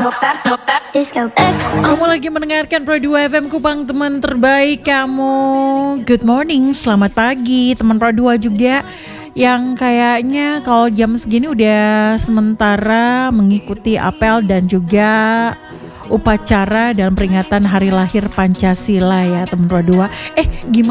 Disco X. Kamu lagi mendengarkan Pro 2 FM Kupang, teman terbaik kamu. Good morning, selamat pagi teman Pro 2 juga yang kayaknya kalau jam segini udah sementara mengikuti apel dan juga upacara dalam peringatan hari lahir Pancasila ya teman Pro 2. Gimana